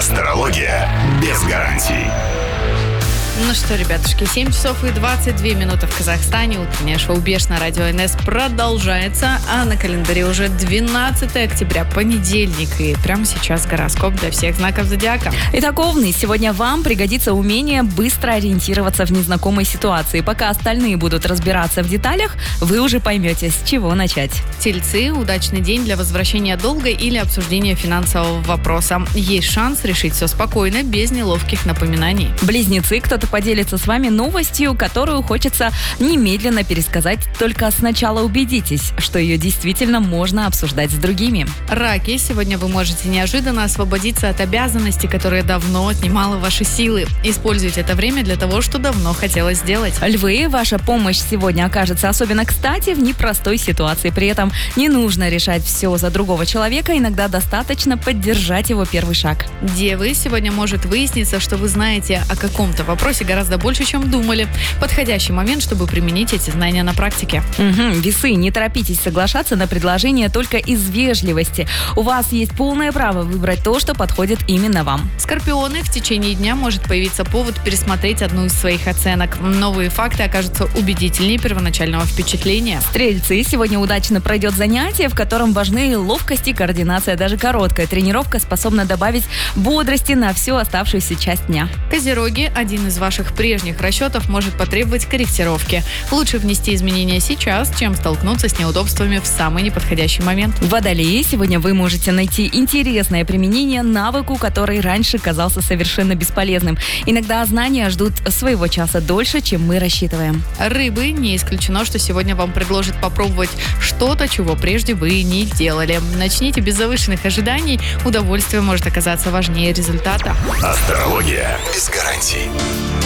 Астрология без гарантий. Ну что, ребятушки, 7 часов и 22 минуты в Казахстане. Утреннее шоу «Беш» на радио НС продолжается. А на календаре уже 12 октября, понедельник. И прямо сейчас гороскоп для всех знаков зодиака. Итак, Овны, сегодня вам пригодится умение быстро ориентироваться в незнакомой ситуации. Пока остальные будут разбираться в деталях, вы уже поймете, с чего начать. Тельцы, удачный день для возвращения долга или обсуждения финансового вопроса. Есть шанс решить все спокойно, без неловких напоминаний. Близнецы, кто-то поделится с вами новостью, которую хочется немедленно пересказать, только сначала убедитесь, что ее действительно можно обсуждать с другими. Раки, сегодня вы можете неожиданно освободиться от обязанностей, которые давно отнимало ваши силы. Используйте это время для того, что давно хотелось сделать. Львы, ваша помощь сегодня окажется особенно кстати в непростой ситуации. При этом не нужно решать все за другого человека, иногда достаточно поддержать его первый шаг. Девы, сегодня может выясниться, что вы знаете о каком-то вопросе гораздо больше, чем думали. Подходящий момент, чтобы применить эти знания на практике. Весы, не торопитесь соглашаться на предложение только из вежливости. У вас есть полное право выбрать то, что подходит именно вам. Скорпионы, в течение дня может появиться повод пересмотреть одну из своих оценок. Новые факты окажутся убедительнее первоначального впечатления. Стрельцы, сегодня удачно пройдет занятие, в котором важны ловкость и координация. Даже короткая тренировка способна добавить бодрости на всю оставшуюся часть дня. Козероги, один из ваших прежних расчетов может потребовать корректировки. Лучше внести изменения сейчас, чем столкнуться с неудобствами в самый неподходящий момент. Водолеи, сегодня вы можете найти интересное применение навыку, который раньше казался совершенно бесполезным. Иногда знания ждут своего часа дольше, чем мы рассчитываем. Рыбы, не исключено, что сегодня вам предложат попробовать что-то, чего прежде вы не делали. Начните без завышенных ожиданий, удовольствие может оказаться важнее результата. Астрология без гарантий.